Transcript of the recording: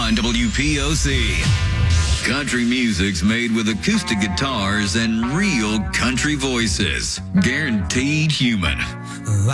on WPOC. Country music's made with acoustic guitars and real country voices. Guaranteed human.